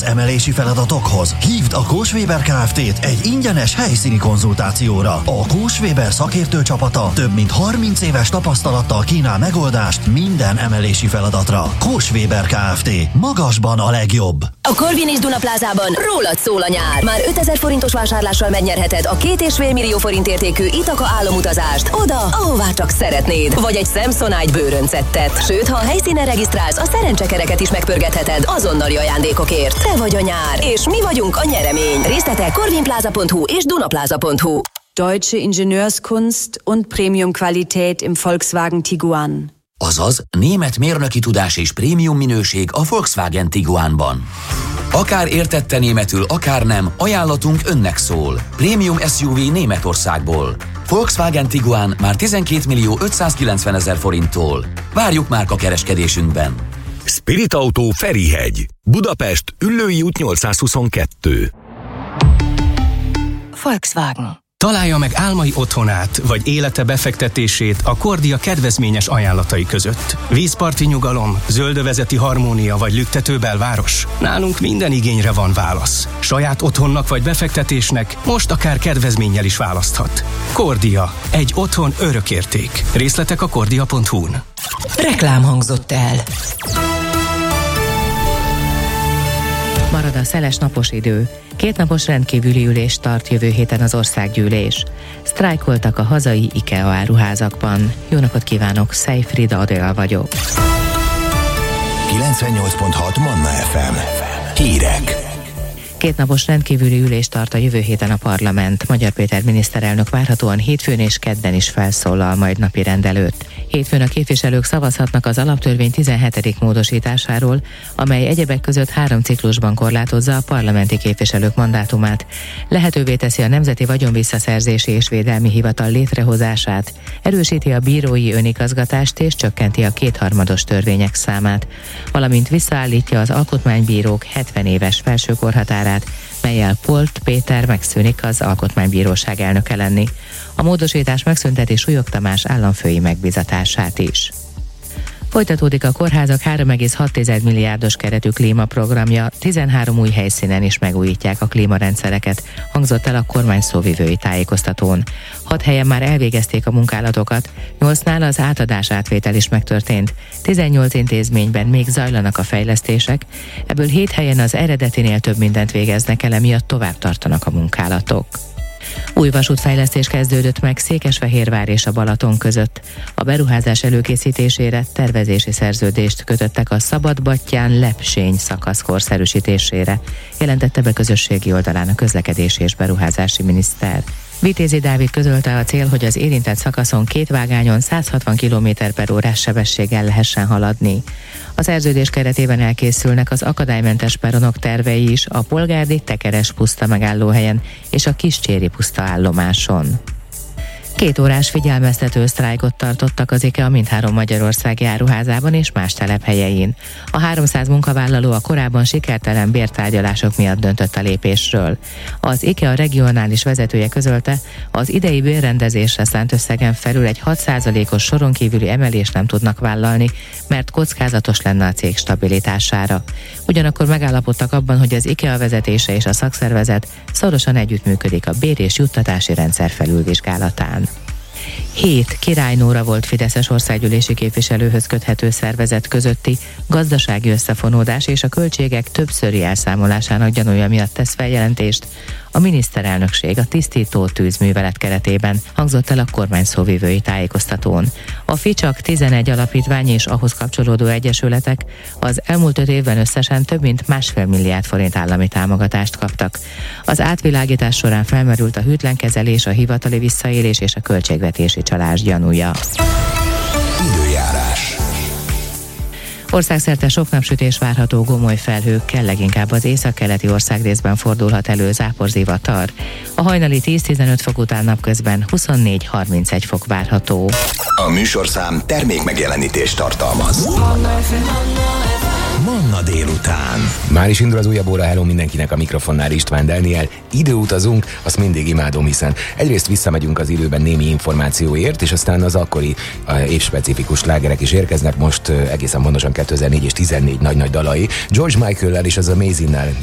emelési feladatokhoz? Hívd a Kós-Weber Kft-t egy ingyenes helyszíni konzultációra. A Kós-Weber szakértő csapata több mint 30 éves tapasztalattal kínál megoldást minden emelési feladatra. Kós-Weber Kft. Magasban a legjobb. A Corvinis Duna Plázában rólad szól a nyár. Már 5000 forintos vásárlással megnyerheted a 2,5 millió forint értékű Ithaca álomutazást oda, ahová csak szeretnéd. Vagy egy Samsonite bőröncettet. Sőt, ha a helyszínen regisztrálsz, a szerencsekereket is megpörgetheted azonnali ajándékokért. Te vagy a nyár, és mi vagyunk a nyeremény. Részletek corvinplaza.hu és dunaplaza.hu. Deutsche Ingenieurskunst und Premium-Qualität im Volkswagen Tiguan. Azaz, német mérnöki tudás és prémium minőség a Volkswagen Tiguanban. Akár értette németül, akár nem, ajánlatunk önnek szól. Prémium SUV Németországból. Volkswagen Tiguan már 12.590.000 forinttól. Várjuk márka kereskedésünkben. Spirit Autó Ferihegy, Budapest, Üllői út 822. Volkswagen. Találja meg álmai otthonát, vagy élete befektetését a Kordia kedvezményes ajánlatai között. Vízparti nyugalom, zöldövezeti harmónia vagy lüktető belváros? Nálunk minden igényre van válasz. Saját otthonnak vagy befektetésnek most akár kedvezménnyel is választhat. Kordia. Egy otthon örökérték. Részletek a kordia.hu-n. Reklám hangzott el. Marad a szeles napos idő. 2 napos rendkívüli ülést tart jövő héten az országgyűlés. Sztrájkoltak a hazai IKEA áruházakban. Jó napot kívánok, Szejfrida Adél vagyok. 98.6 Manna FM. Hírek. 2 napos rendkívüli ülést tart a jövő héten a parlament. Magyar Péter miniszterelnök várhatóan hétfőn és kedden is felszólal majd napirend előtt. Hétfőn a képviselők szavazhatnak az alaptörvény 17. módosításáról, amely egyebek között 3 ciklusban korlátozza a parlamenti képviselők mandátumát. Lehetővé teszi a Nemzeti Vagyonvisszaszerzési és Védelmi Hivatal létrehozását, erősíti a bírói önigazgatást és csökkenti a 2/3 törvények számát, valamint visszaállítja az alkotmánybírók 70 éves felsőkorhatárát, mellyel Polt Péter megszűnik az Alkotmánybíróság elnöke lenni. A módosítás megszünteti Súlyog Tamás államfői megbízatását is. Folytatódik a kórházak 3,6 milliárdos keretű klímaprogramja, 13 új helyszínen is megújítják a klímarendszereket, hangzott el a kormány szóvivői tájékoztatón. 6 helyen már elvégezték a munkálatokat, 8-nál az átadás-átvétel is megtörtént, 18 intézményben még zajlanak a fejlesztések, ebből 7 helyen az eredetinél több mindent végeznek el, emiatt tovább tartanak a munkálatok. Új vasútfejlesztés kezdődött meg Székesfehérvár és a Balaton között. A beruházás előkészítésére tervezési szerződést kötöttek a Szabadbattyán-Lepsény szakasz korszerűsítésére, jelentette be közösségi oldalán a közlekedési és beruházási miniszter. Vitézi Dávid közölte a cél, hogy az érintett szakaszon 2 vágányon 160 km/h sebességgel lehessen haladni. A szerződés keretében elkészülnek az akadálymentes peronok tervei is a Polgárdi Tekeres puszta megállóhelyen és a Kiscséri puszta állomáson. 2 órás figyelmeztető sztrájkot tartottak az IKEA mindhárom magyarországi áruházában és más telephelyein. A 300 munkavállaló a korábban sikertelen bértárgyalások miatt döntött a lépésről. Az IKEA regionális vezetője közölte, az idei bérrendezésre szánt összegen felül egy 6%-os soron kívüli emelést nem tudnak vállalni, mert kockázatos lenne a cég stabilitására. Ugyanakkor megállapodtak abban, hogy az IKEA vezetése és a szakszervezet szorosan együttműködik a bér- és juttatási rendszer felülvizsgálatán. 7 Király Nóra volt fideszes országgyűlési képviselőhöz köthető szervezet közötti gazdasági összefonódás és a költségek többszöri elszámolásának gyanúja miatt tesz feljelentést a miniszterelnökség a tisztító tűzművelet keretében, hangzott el a kormány szóvivői tájékoztatón. A Ficsak 11 alapítvány és ahhoz kapcsolódó egyesületek az elmúlt 5 évben összesen több mint 1,5 milliárd forint állami támogatást kaptak. Az átvilágítás során felmerült a hűtlen kezelés, a hivatali visszaélés és a költségvetési csalás gyanúja. Időjárás. Országszerte sok napsütés várható, gomoly felhőkkel, leginkább az északkeleti országrészben fordulhat elő záporzivatar. A hajnali 10-15 fok után napközben 24-31 fok várható. A műsorszám termék megjelenítést tartalmaz. Manna délután. Már is indul az újabb óra, hello mindenkinek, a mikrofonnál István Dániel. Időutazunk, azt mindig imádom, hiszen egyrészt visszamegyünk az időben némi információért, és aztán az akkori évspecifikus slágerek is érkeznek, most egészen pontosan 2004 és 14 nagy-nagy dalai. George Michael-lel és az Amazing-nel